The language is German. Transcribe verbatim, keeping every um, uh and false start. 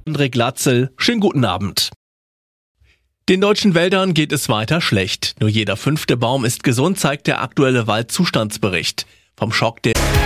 André Glatzel, schönen guten Abend. Den deutschen Wäldern geht es weiter schlecht. Nur jeder fünfte Baum ist gesund, zeigt der aktuelle Waldzustandsbericht. Vom Schock der